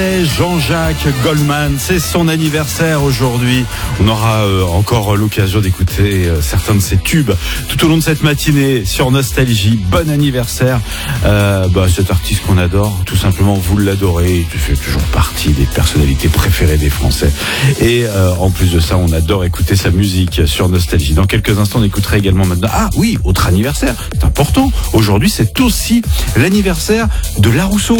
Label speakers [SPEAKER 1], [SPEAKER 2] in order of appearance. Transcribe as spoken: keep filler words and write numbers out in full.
[SPEAKER 1] Jean-Jacques Goldman, c'est son anniversaire aujourd'hui. On aura euh, encore l'occasion d'écouter euh, certains de ses tubes tout au long de cette matinée sur Nostalgie. Bon anniversaire, euh, bah, cet artiste qu'on adore, tout simplement vous l'adorez, il fait toujours partie des personnalités préférées des Français. Et euh, en plus de ça, on adore écouter sa musique sur Nostalgie. Dans quelques instants, on écoutera également maintenant. Ah oui, autre anniversaire, c'est important. Aujourd'hui, c'est aussi l'anniversaire de La Rousseau.